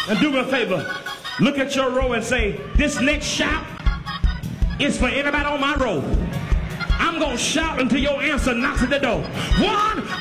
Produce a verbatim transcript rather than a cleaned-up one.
Now do me a favor. Look at your row and say, this next shout is for anybody on my row. I'm going to shout until your answer knocks at the door. One,